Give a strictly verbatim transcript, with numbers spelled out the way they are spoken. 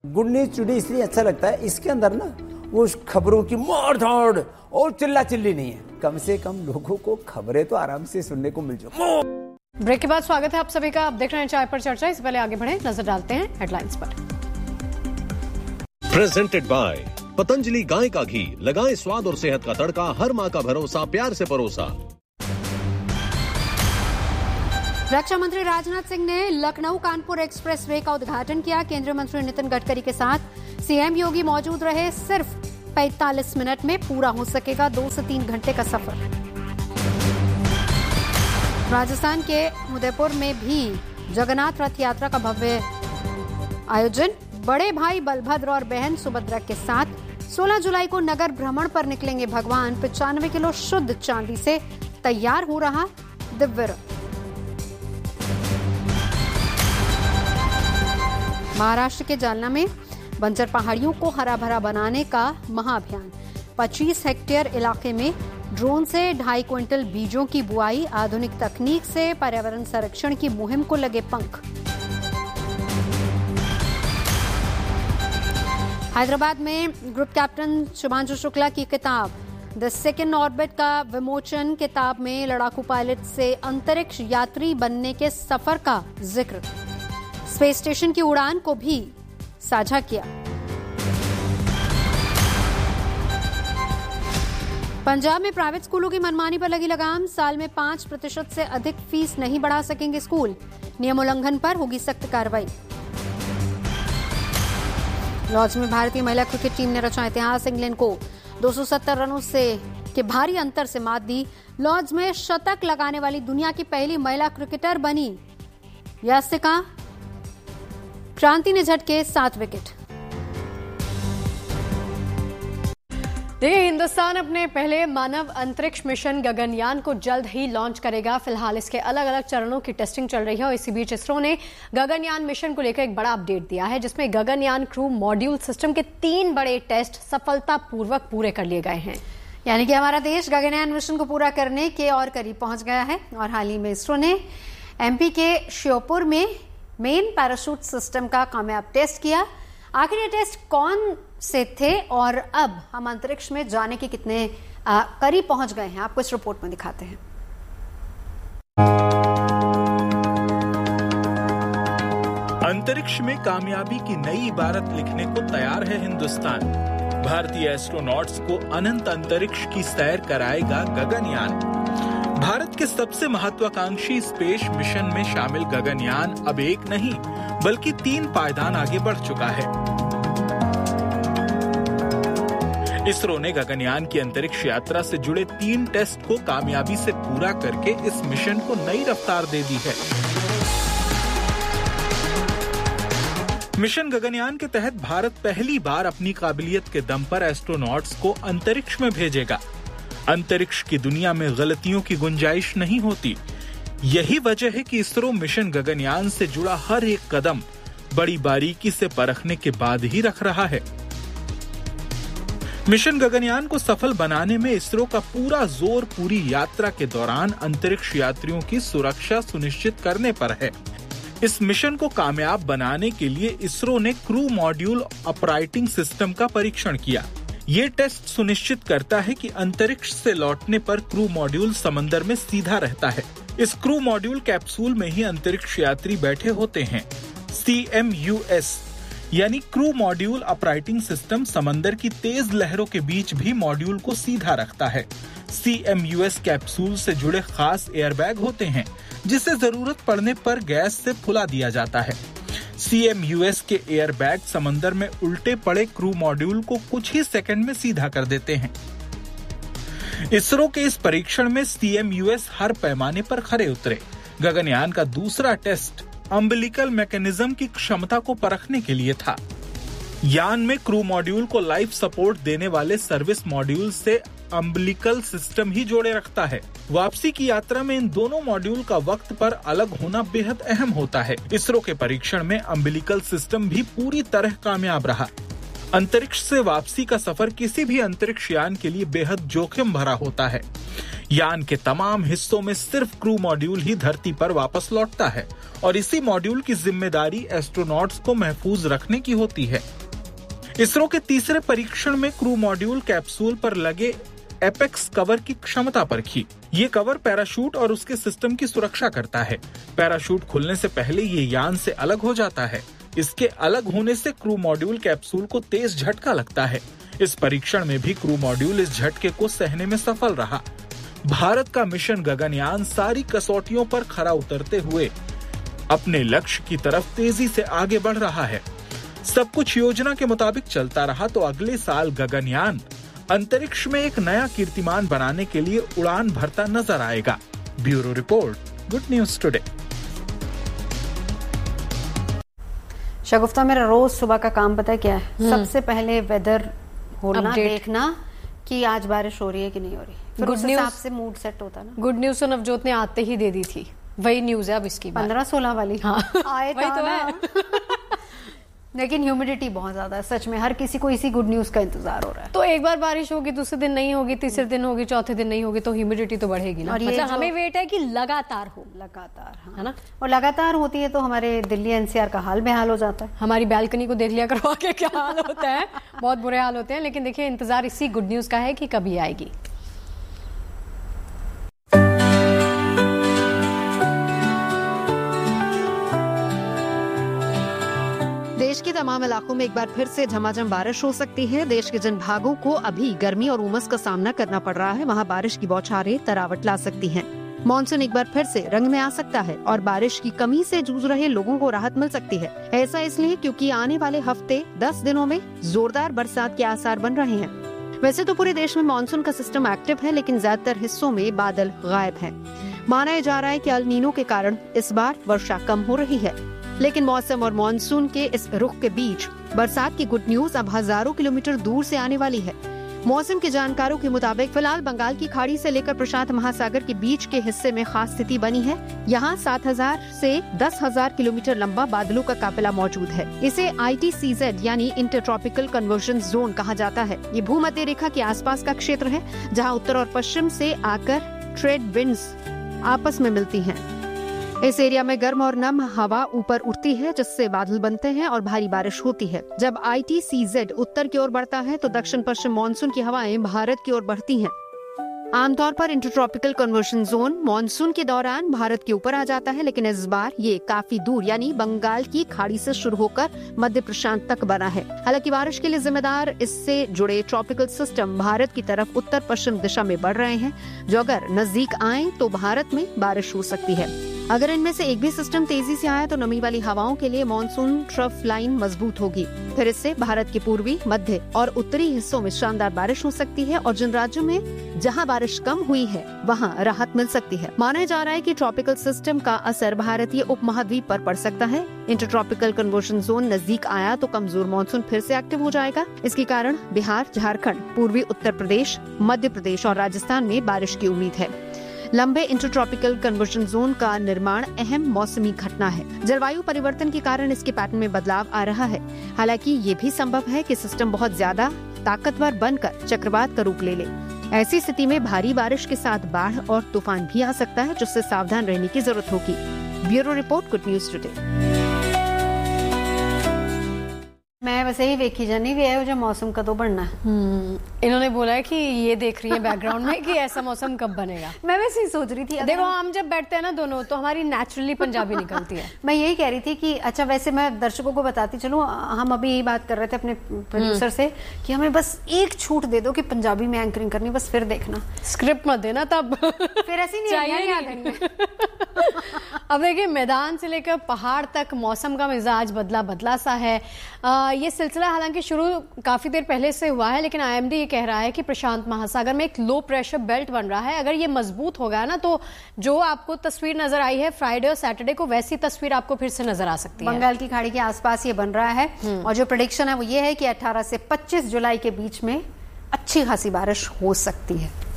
Good news today इसलिए अच्छा लगता है, इसके अंदर ना वो खबरों की मार धाड़ और चिल्ला चिल्ली नहीं है। कम से कम लोगों को खबरें तो आराम से सुनने को मिल जाए। ब्रेक के बाद स्वागत है आप सभी का। आप देख रहे हैं चाय पर चर्चा। इससे पहले आगे बढ़े, नजर डालते हैं हेडलाइंस पर। प्रेजेंटेड बाय पतंजलि गाय का घी, लगाएं स्वाद और सेहत का तड़का, हर माँ का भरोसा, प्यार से परोसा। रक्षा मंत्री राजनाथ सिंह ने लखनऊ कानपुर एक्सप्रेस वे का उद्घाटन किया। केंद्रीय मंत्री नितिन गडकरी के साथ सीएम योगी मौजूद रहे। सिर्फ पैंतालीस मिनट में पूरा हो सकेगा दो से तीन घंटे का सफर। राजस्थान के उदयपुर में भी जगन्नाथ रथ यात्रा का भव्य आयोजन। बड़े भाई बलभद्र और बहन सुभद्रा के साथ सोलह जुलाई को नगर भ्रमण पर निकलेंगे भगवान। पचानवे किलो शुद्ध चांदी से तैयार हो रहा दिव्य रथ। महाराष्ट्र के जालना में बंजर पहाड़ियों को हरा भरा बनाने का महाअभियान। पच्चीस हेक्टेयर इलाके में ड्रोन से ढाई क्विंटल बीजों की बुआई। आधुनिक तकनीक से पर्यावरण संरक्षण की मुहिम को लगे पंख। हैदराबाद में ग्रुप कैप्टन शुभांशु शुक्ला की किताब द सेकेंड ऑर्बिट का विमोचन। किताब में लड़ाकू पायलट से अंतरिक्ष यात्री बनने के सफर का जिक्र। स्पेस स्टेशन की उड़ान को भी साझा किया। पंजाब में प्राइवेट स्कूलों की मनमानी पर लगी लगाम। साल में पांच प्रतिशत से अधिक फीस नहीं बढ़ा सकेंगे स्कूल। नियम उल्लंघन पर होगी सख्त कार्रवाई। लॉर्ड्स में भारतीय महिला क्रिकेट टीम ने रचा इतिहास। इंग्लैंड को दो सौ सत्तर रनों से के भारी अंतर से मात दी। लॉर्ड्स में शतक लगाने वाली दुनिया की पहली महिला क्रिकेटर बनी यास्तिका। क्रांति ने झटके सात विकेट। देखिए, हिंदुस्तान अपने पहले मानव अंतरिक्ष मिशन गगनयान को जल्द ही लॉन्च करेगा। फिलहाल इसके अलग अलग चरणों की टेस्टिंग चल रही है और इसी बीच इसरो ने गगनयान मिशन को लेकर एक बड़ा अपडेट दिया है, जिसमें गगनयान क्रू मॉड्यूल सिस्टम के तीन बड़े टेस्ट सफलतापूर्वक पूरे कर लिए गए हैं। यानी कि हमारा देश गगनयान मिशन को पूरा करने के और करीब पहुंच गया है। और हाल ही में इसरो ने एमपी के श्योपुर में मेन पैराशूट सिस्टम का कामयाब टेस्ट किया। आखिर ये टेस्ट कौन से थे और अब हम अंतरिक्ष में जाने के कितने आ, करीब पहुंच गए हैं, आपको इस रिपोर्ट में दिखाते हैं। अंतरिक्ष में कामयाबी की नई इबारत लिखने को तैयार है हिंदुस्तान। भारतीय एस्ट्रोनॉट्स को अनंत अंतरिक्ष की सैर कराएगा गगनयान। भारत के सबसे महत्वाकांक्षी स्पेस मिशन में शामिल गगनयान अब एक नहीं बल्कि तीन पायदान आगे बढ़ चुका है। इसरो ने गगनयान की अंतरिक्ष यात्रा से जुड़े तीन टेस्ट को कामयाबी से पूरा करके इस मिशन को नई रफ्तार दे दी है। मिशन गगनयान के तहत भारत पहली बार अपनी काबिलियत के दम पर एस्ट्रोनॉट्स को अंतरिक्ष में भेजेगा। अंतरिक्ष की दुनिया में गलतियों की गुंजाइश नहीं होती। यही वजह है कि इसरो मिशन गगनयान से जुड़ा हर एक कदम बड़ी बारीकी से परखने के बाद ही रख रहा है। मिशन गगनयान को सफल बनाने में इसरो का पूरा जोर पूरी यात्रा के दौरान अंतरिक्ष यात्रियों की सुरक्षा सुनिश्चित करने पर है। इस मिशन को कामयाब बनाने के लिए इसरो ने क्रू मॉड्यूल ऑपरेटिंग सिस्टम का परीक्षण किया। ये टेस्ट सुनिश्चित करता है कि अंतरिक्ष से लौटने पर क्रू मॉड्यूल समंदर में सीधा रहता है। इस क्रू मॉड्यूल कैप्सूल में ही अंतरिक्ष यात्री बैठे होते हैं। सी एम यू एस यानी क्रू मॉड्यूल ऑपरेटिंग सिस्टम समंदर की तेज लहरों के बीच भी मॉड्यूल को सीधा रखता है। C M U S capsule से जुड़े खास एयरबैग होते हैं, जिसे जरूरत पड़ने पर गैस से फुला दिया जाता है। सी एम यू एस के एयरबैग समंदर में उल्टे पड़े क्रू मॉड्यूल को कुछ ही सेकंड में सीधा कर देते हैं। इसरो के इस परीक्षण में सी एम यू एस हर पैमाने पर खरे उतरे। गगनयान का दूसरा टेस्ट अम्बिलिकल मैकेनिज्म की क्षमता को परखने के लिए था। यान में क्रू मॉड्यूल को लाइफ सपोर्ट देने वाले सर्विस मॉड्यूल से अम्बिलिकल सिस्टम ही जोड़े रखता है। वापसी की यात्रा में इन दोनों मॉड्यूल का वक्त पर अलग होना बेहद अहम होता है। इसरो के परीक्षण में अम्बिलिकल सिस्टम भी पूरी तरह कामयाब रहा। अंतरिक्ष से वापसी का सफर किसी भी अंतरिक्ष यान के लिए बेहद जोखिम भरा होता है। यान के तमाम हिस्सों में सिर्फ क्रू मॉड्यूल ही धरती पर वापस लौटता है और इसी मॉड्यूल की जिम्मेदारी एस्ट्रोनॉट्स को महफूज रखने की होती है। इसरो के तीसरे परीक्षण में क्रू मॉड्यूल कैप्सूल पर लगे एपेक्स कवर की क्षमता परखी। ये कवर पैराशूट और उसके सिस्टम की सुरक्षा करता है। पैराशूट खुलने से पहले ये यान से अलग हो जाता है। इसके अलग होने से क्रू मॉड्यूल कैप्सूल को तेज झटका लगता है। इस परीक्षण में भी क्रू मॉड्यूल इस झटके को सहने में सफल रहा। भारत का मिशन गगनयान सारी कसौटियों पर खरा उतरते हुए अपने लक्ष्य की तरफ तेजी से आगे बढ़ रहा है। सब कुछ योजना के मुताबिक चलता रहा तो अगले साल गगनयान अंतरिक्ष में एक नया कीर्तिमान बनाने के लिए उड़ान भरता नजर आएगा। Bureau report, good news today. शगुफ्ता, मेरा रोज सुबह का काम पता है क्या है? सबसे पहले वेदर होना, देखना कि आज बारिश हो रही है कि नहीं हो रही, फिर उस हिसाब से मूड सेट होता ना। गुड न्यूज तो नवजोत ने आते ही दे दी थी, वही न्यूज है अब इसकी पंद्रह सोलह वाली। हाँ आए वही तो है। लेकिन ह्यूमिडिटी बहुत ज्यादा है, सच में हर किसी को इसी गुड न्यूज का इंतजार हो रहा है। तो एक बार बारिश होगी, दूसरे दिन नहीं होगी, तीसरे दिन होगी, चौथे दिन नहीं होगी, तो ह्यूमिडिटी तो बढ़ेगी ना। और मतलब हमें वेट है कि लगातार हो, लगातार, हाँ। है ना। और लगातार होती है तो हमारे दिल्ली एनसीआर का हाल बेहाल हो जाता है। हमारी बैल्कनी को देख लिया करवा के क्या हाल होता है, बहुत बुरे हाल होते हैं। लेकिन देखिए, इंतजार इसी गुड न्यूज का है कि कभी आएगी। देश के तमाम इलाकों में एक बार फिर से झमाझम बारिश हो सकती है। देश के जिन भागों को अभी गर्मी और उमस का सामना करना पड़ रहा है, वहां बारिश की बौछारें तरावट ला सकती हैं। मॉनसून एक बार फिर से रंग में आ सकता है और बारिश की कमी से जूझ रहे लोगों को राहत मिल सकती है। ऐसा इसलिए क्योंकि आने वाले हफ्ते दस दिनों में जोरदार बरसात के आसार बन रहे हैं। वैसे तो पूरे देश में मॉनसून का सिस्टम एक्टिव है, लेकिन ज्यादातर हिस्सों में बादल गायब हैं। माना जा रहा है कि अल नीनो के कारण इस बार वर्षा कम हो रही है। लेकिन मौसम और मॉनसून के इस रुख के बीच बरसात की गुड न्यूज अब हजारों किलोमीटर दूर से आने वाली है। मौसम के जानकारों के मुताबिक फिलहाल बंगाल की खाड़ी से लेकर प्रशांत महासागर के बीच के हिस्से में खास स्थिति बनी है। यहाँ सात हजार से दस हजार किलोमीटर लंबा बादलों का काफिला मौजूद है। इसे आई टी सी जेड यानी इंटर ट्रॉपिकल कन्वर्जन जोन कहा जाता है। ये भूमध्य रेखा के आसपास का क्षेत्र है, जहाँ उत्तर और पश्चिम से आकर ट्रेड विंड्स आपस में मिलती हैं। इस एरिया में गर्म और नम हवा ऊपर उठती है, जिससे बादल बनते हैं और भारी बारिश होती है। जब आई टी सी जेड उत्तर की ओर बढ़ता है तो दक्षिण पश्चिम मानसून की हवाएं भारत की ओर बढ़ती हैं। आमतौर पर इंटरट्रॉपिकल कन्वर्जन जोन मानसून के दौरान भारत के ऊपर आ जाता है, लेकिन इस बार ये काफी दूर यानी बंगाल की खाड़ी से शुरू होकर मध्य प्रशांत तक बना है। हालांकि बारिश के लिए जिम्मेदार इससे जुड़े ट्रॉपिकल सिस्टम भारत की तरफ उत्तर पश्चिम दिशा में बढ़ रहे हैं, जो अगर नजदीक आए तो भारत में बारिश हो सकती है। अगर इनमें से एक भी सिस्टम तेजी से आया तो नमी वाली हवाओं के लिए मॉनसून ट्रफ लाइन मजबूत होगी। फिर इससे भारत के पूर्वी, मध्य और उत्तरी हिस्सों में शानदार बारिश हो सकती है और जिन राज्यों में जहां बारिश कम हुई है वहां राहत मिल सकती है। माना जा रहा है कि ट्रॉपिकल सिस्टम का असर भारतीय उपमहाद्वीप पर पड़ सकता है। इंटर ट्रॉपिकल कन्वर्जन जोन नजदीक आया तो कमजोर मॉनसून फिर से एक्टिव हो जाएगा। इसके कारण बिहार, झारखंड, पूर्वी उत्तर प्रदेश, मध्य प्रदेश और राजस्थान में बारिश की उम्मीद है। लंबे इंटरट्रॉपिकल कन्वर्जन जोन का निर्माण अहम मौसमी घटना है। जलवायु परिवर्तन के कारण इसके पैटर्न में बदलाव आ रहा है। हालांकि ये भी संभव है कि सिस्टम बहुत ज्यादा ताकतवर बनकर चक्रवात का रूप ले ले। ऐसी स्थिति में भारी बारिश के साथ बाढ़ और तूफान भी आ सकता है, जिससे सावधान रहने की जरूरत होगी। Bureau report, good news today. मैं वैसे ही वेखी जानी भी है जो मौसम का तो बढ़ना है। इन्होंने बोला है कि ये देख रही है बैकग्राउंड में कि ऐसा मौसम कब बनेगा। मैं वैसे ही सोच रही थी। देखो, हम जब बैठते हैं ना दोनों, तो हमारी नेचुरली पंजाबी निकलती है। मैं यही कह रही थी कि अच्छा, वैसे मैं दर्शकों को बताती चलूं, हम अभी यही बात कर रहे थे अपने प्रोड्यूसर से कि हमें बस एक छूट दे दो कि पंजाबी में एंकरिंग करनी, बस फिर देखना, स्क्रिप्ट मत देना तब फिर ऐसी नहीं। अब देखिए, मैदान से लेकर पहाड़ तक मौसम का मिजाज बदला बदला सा है। आ, ये सिलसिला हालांकि शुरू काफी देर पहले से हुआ है, लेकिन आई एम डी ये कह रहा है कि प्रशांत महासागर में एक लो प्रेशर बेल्ट बन रहा है। अगर ये मजबूत हो गया ना, तो जो आपको तस्वीर नजर आई है फ्राइडे और सैटरडे को, वैसी तस्वीर आपको फिर से नजर आ सकती है। बंगाल की खाड़ी के आसपास ये बन रहा है और जो प्रेडिक्शन है वो ये है कि अठारह से पच्चीस जुलाई के बीच में अच्छी खासी बारिश हो सकती है।